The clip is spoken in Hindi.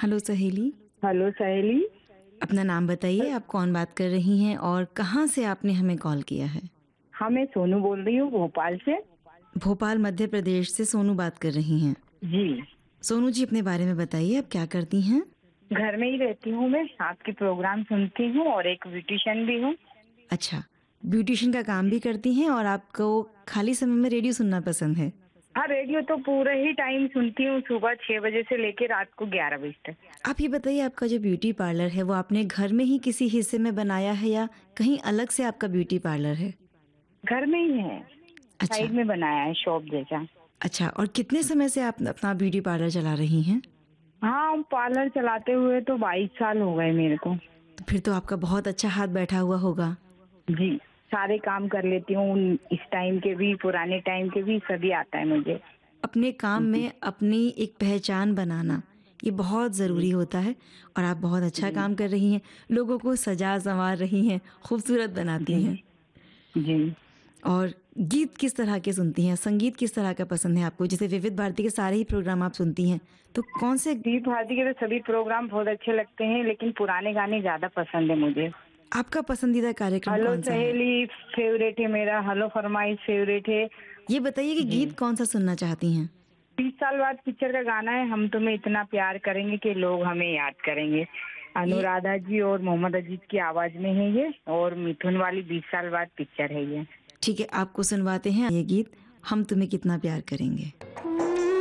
हेलो सहेली, हेलो सहेली। अपना नाम बताइए, आप कौन बात कर रही हैं और कहाँ से आपने हमें कॉल किया है? हाँ, मैं सोनू बोल रही हूँ भोपाल से। भोपाल, मध्य प्रदेश से सोनू बात कर रही हैं। जी। सोनू जी अपने बारे में बताइए, आप क्या करती हैं? घर में ही रहती हूँ, मैं आपके प्रोग्राम सुनती हूँ और एक ब्यूटिशियन भी हूँ। अच्छा, ब्यूटिशियन का काम भी करती हैं और आपको खाली समय में रेडियो सुनना पसंद है। हाँ, रेडियो तो पूरा ही टाइम सुनती हूँ, सुबह 6 बजे से लेकर रात को 11 बजे तक। आप ये बताइए, आपका जो ब्यूटी पार्लर है वो आपने घर में ही किसी हिस्से में बनाया है या कहीं अलग से आपका ब्यूटी पार्लर है? घर में ही है, अच्छा, साइड में बनाया है शॉप जैसा। अच्छा, और कितने समय से आप अपना ब्यूटी पार्लर चला रही हैं? हाँ, पार्लर चलाते हुए तो 22 साल हो गए मेरे को। तो फिर तो आपका बहुत अच्छा हाथ बैठा हुआ होगा। जी, सारे काम कर लेती हूँ, इस टाइम के भी पुराने टाइम के भी सभी आता है मुझे। अपने काम जी। में अपनी एक पहचान बनाना, ये बहुत जी। ज़रूरी होता है और आप बहुत अच्छा जी। काम कर रही हैं। लोगों को सजा-संवार रही हैं, खूबसूरत बनाती जी। हैं। जी। और गीत किस तरह के सुनती हैं? संगीत किस तरह का पसंद है आपको? जैसे विविध भारती के सारे ही प्रोग्राम आप सुनती हैं, तो कौन से दी भारती के तो सभी प्रोग्राम बहुत अच्छे लगते हैं, लेकिन पुराने गाने ज्यादा पसंद है मुझे। आपका पसंदीदा कार्यक्रम हेलो कौन-सा है? सहेली फेवरेट है मेरा, हेलो फरमाइश फेवरेट है। ये बताइए कि जी। गीत कौन-सा सुनना चाहती हैं? 20 साल बाद पिक्चर का गाना है, हम तुम्हें इतना प्यार करेंगे कि लोग हमें याद करेंगे। ये अनुराधा जी और मोहम्मद अजीज की आवाज में है ये, और मिथुन वाली 20 साल बाद पिक्चर है ये। ठीक है, आपको सुनवाते हैं ये गीत, हम तुम्हें कितना प्यार करेंगे।